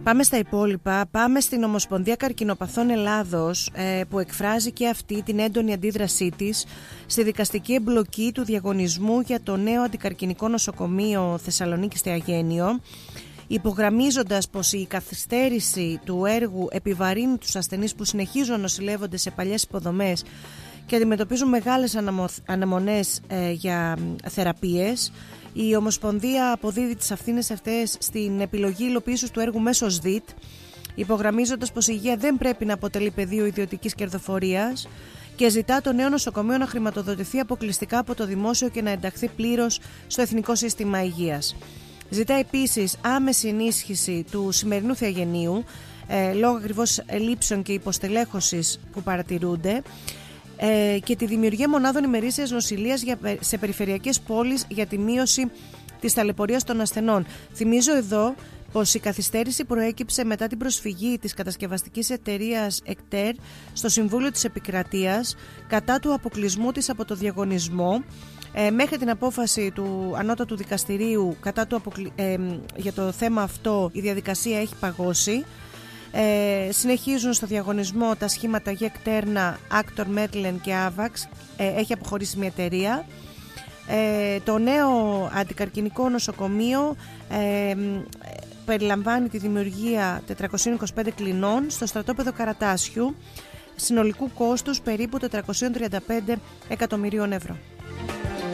Πάμε στα υπόλοιπα. Πάμε στην Ομοσπονδία Καρκινοπαθών Ελλάδος, που εκφράζει και αυτή την έντονη αντίδρασή της στη δικαστική εμπλοκή του διαγωνισμού για το νέο αντικαρκινικό νοσοκομείο Θεσσαλονίκη στη Αγένειο, υπογραμμίζοντας πως η καθυστέρηση του έργου επιβαρύνει τους ασθενείς που συνεχίζουν να νοσηλεύονται σε παλιές υποδομές και αντιμετωπίζουν μεγάλες αναμονές για θεραπείες. Η Ομοσπονδία αποδίδει τις ευθύνες αυτές στην επιλογή υλοποίησης του έργου μέσω ΣΔΙΤ, υπογραμμίζοντας πως η υγεία δεν πρέπει να αποτελεί πεδίο ιδιωτικής κερδοφορίας και ζητά το νέο νοσοκομείο να χρηματοδοτηθεί αποκλειστικά από το δημόσιο και να ενταχθεί πλήρως στο Εθνικό Σύστημα Υγείας. Ζητά επίσης άμεση ενίσχυση του σημερινού Θεαγενείου, λόγω ακριβώς ελλείψεων και υποστελέχωσης που παρατηρούνται, και τη δημιουργία μονάδων ημερήσιας νοσηλείας σε περιφερειακές πόλεις για τη μείωση της ταλαιπωρίας των ασθενών. Θυμίζω εδώ πως η καθυστέρηση προέκυψε μετά την προσφυγή της κατασκευαστικής εταιρείας ΕΚΤΕΡ στο Συμβούλιο της Επικρατείας κατά του αποκλεισμού της από το διαγωνισμό. Μέχρι την απόφαση του Ανώτατου Δικαστηρίου για το θέμα αυτό η διαδικασία έχει παγώσει. Συνεχίζουν στο διαγωνισμό τα σχήματα ΓΕΚ Τέρνα, Άκτορ, Μέτλεν και Άβαξ. Έχει αποχωρήσει μια εταιρεία. Το νέο αντικαρκινικό νοσοκομείο περιλαμβάνει τη δημιουργία 425 κλινών στο στρατόπεδο Καρατάσιου, συνολικού κόστους περίπου 435 εκατομμυρίων ευρώ.